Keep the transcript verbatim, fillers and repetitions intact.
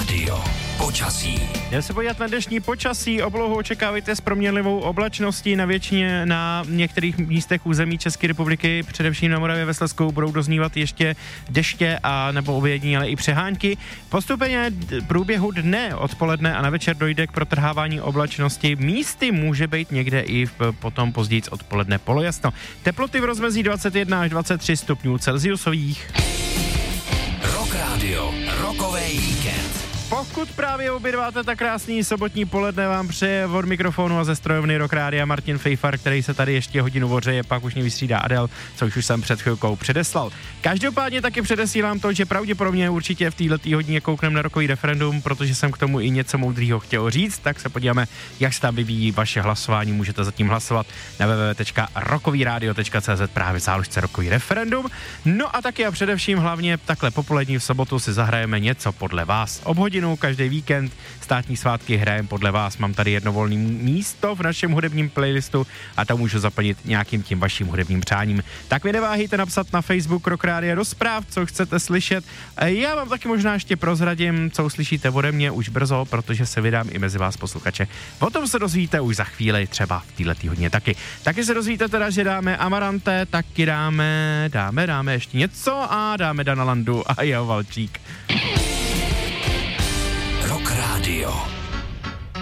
rádio. Počasí. Jdeme se podívat na dnešní počasí. Oblohu očekávejte s proměnlivou oblačností na většině, na některých místech území České republiky, především na Moravě, ve Slezsku, budou doznívat ještě deště a nebo ovědní, ale i přehánky. Postupně průběhu dne, odpoledne a na večer dojde k protrhávání oblačnosti. Místy může být někde i v, potom později odpoledne polojasno. Teploty v rozmezí dvacet jedna až dvacet tři stupňů celsiusových. Rock Radio, rokový víkend. Pokud právě obědváte, tak krásný sobotní poledne vám přeje od mikrofonu a ze strojovny Rock Rádia Martin Fejfar, který se tady ještě hodinu odřeje, pak už mě vystřídá Adel, což už jsem před chvilkou předeslal. Každopádně taky předesílám to, že pravděpodobně určitě v této hodině koukneme na rokový referendum, protože jsem k tomu i něco moudrýho chtěl říct, tak se podíváme, jak se tam vyvíjí vaše hlasování. Můžete zatím hlasovat na w w w tečka rokovýradio tečka c z právě v záložce rokový referendum. No a taky a především hlavně takhle popolední v sobotu si zahrajeme něco podle vás. Obhodí každý víkend, státní svátky hrajeme podle vás. Mám tady jedno volné místo v našem hudebním playlistu a tam můžu zaplnit nějakým tím vaším hudebním přáním. Tak mi neváhejte napsat na Facebook Rock Rádia do zpráv, co chcete slyšet. Já vám taky možná ještě prozradím, co uslyšíte ode mě už brzo, protože se vydám i mezi vás posluchače. O tom se dozvíte už za chvíli, třeba v této hodině taky. Taky se dozvíte teda, že dáme Amarante, taky dáme, dáme, dáme ještě něco a dáme Dana Landu a jeho Valčík. Rock Radio.